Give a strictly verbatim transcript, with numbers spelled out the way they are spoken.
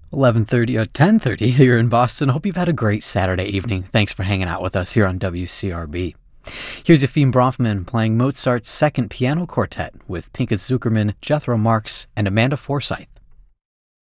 eleven thirty or ten thirty here in Boston. Hope you've had a great Saturday evening. Thanks for hanging out with us here on W C R B. Here's Efim Brofman playing Mozart's Second Piano Quartet with Pinkett Zuckerman, Jethro Marx, and Amanda Forsyth.